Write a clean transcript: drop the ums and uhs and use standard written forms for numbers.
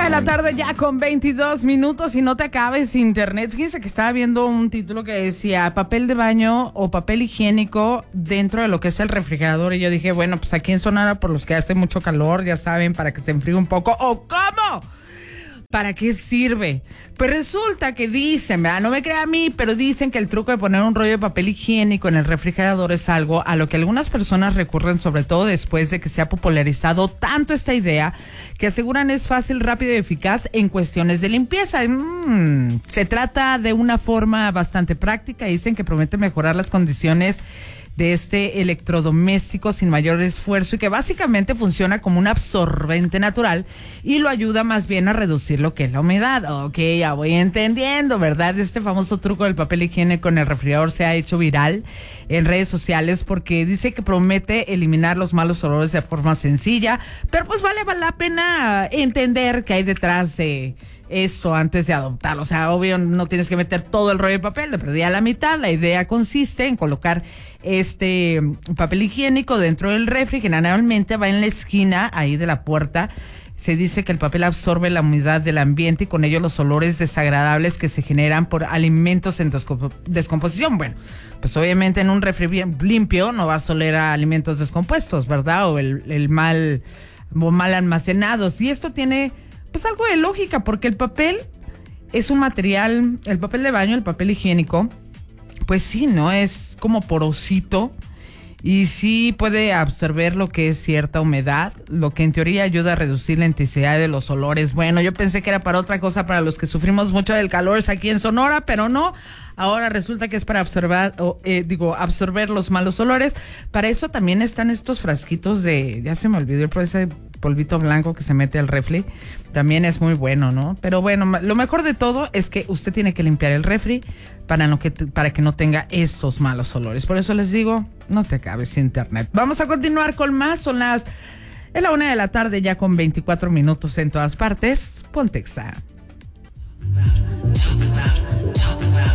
de la tarde ya con 22 minutos y no te acabes internet. Fíjense que estaba viendo un título que decía papel de baño o papel higiénico dentro de lo que es el refrigerador. Y yo dije, bueno, pues aquí en Sonora, por los que hace mucho calor, ya saben, para que se enfríe un poco. ¿O cómo? ¿Para qué sirve? Pues resulta que dicen, ¿verdad? No me crea a mí, pero dicen que el truco de poner un rollo de papel higiénico en el refrigerador es algo a lo que algunas personas recurren, sobre todo después de que se ha popularizado tanto esta idea, que aseguran es fácil, rápido y eficaz en cuestiones de limpieza. Se trata de una forma bastante práctica y dicen que promete mejorar las condiciones de este electrodoméstico sin mayor esfuerzo y que básicamente funciona como un absorbente natural y lo ayuda más bien a reducir lo que es la humedad. Ok, ya voy entendiendo, ¿verdad? Este famoso truco del papel higiénico en el refrigerador se ha hecho viral en redes sociales porque dice que promete eliminar los malos olores de forma sencilla, pero pues vale la pena entender que hay detrás de esto antes de adoptarlo. O sea, obvio, no tienes que meter todo el rollo de papel, de perdida a la mitad. La idea consiste en colocar este papel higiénico dentro del refri, que generalmente va en la esquina ahí de la puerta. Se dice que el papel absorbe la humedad del ambiente y con ello los olores desagradables que se generan por alimentos en descomposición. Bueno, pues obviamente en un refri bien limpio no vas a oler a alimentos descompuestos, ¿verdad? O el mal almacenados. Y esto tiene pues algo de lógica, porque el papel es un material, el papel de baño, el papel higiénico, pues sí, ¿no? Es como porosito y sí puede absorber lo que es cierta humedad, lo que en teoría ayuda a reducir la intensidad de los olores. Bueno, yo pensé que era para otra cosa, para los que sufrimos mucho del calor aquí en Sonora, pero no. Ahora resulta que es para absorber los malos olores. Para eso también están estos frasquitos ya se me olvidó, por ese polvito blanco que se mete al refri. También es muy bueno, ¿no? Pero bueno, lo mejor de todo es que usted tiene que limpiar el refri para que no tenga estos malos olores. Por eso les digo, no te acabes internet. Vamos a continuar con más. Es la 1 de la tarde ya con 24 minutos en todas partes. Ponte Exa.